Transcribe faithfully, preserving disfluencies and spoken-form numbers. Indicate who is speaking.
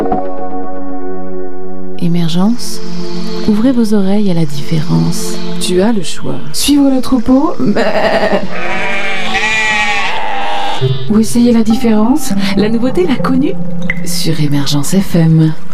Speaker 1: Émergence, ouvrez vos oreilles à la différence.
Speaker 2: Tu as le choix.
Speaker 3: Suivre le troupeau, mais... ou essayer la différence.
Speaker 1: La nouveauté, la connue sur Émergence F M.